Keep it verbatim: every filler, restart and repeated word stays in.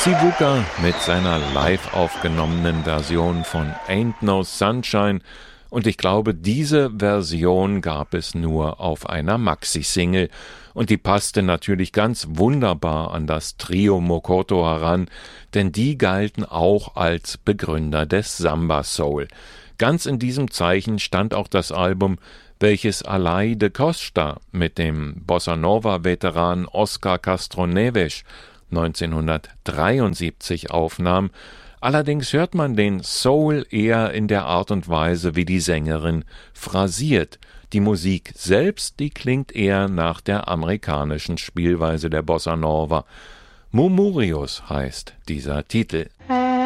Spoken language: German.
Mitzi Wucker mit seiner live aufgenommenen Version von Ain't No Sunshine. Und ich glaube, diese Version gab es nur auf einer Maxi-Single. Und die passte natürlich ganz wunderbar an das Trio Mokoto heran, denn die galten auch als Begründer des Samba Soul. Ganz in diesem Zeichen stand auch das Album, welches Alay de Costa mit dem Bossa-Nova-Veteran Oscar Castro Neves neunzehnhundertdreiundsiebzig aufnahm. Allerdings hört man den Soul eher in der Art und Weise, wie die Sängerin phrasiert. Die Musik selbst, die klingt eher nach der amerikanischen Spielweise der Bossa Nova. Murmurios heißt dieser Titel. Hey.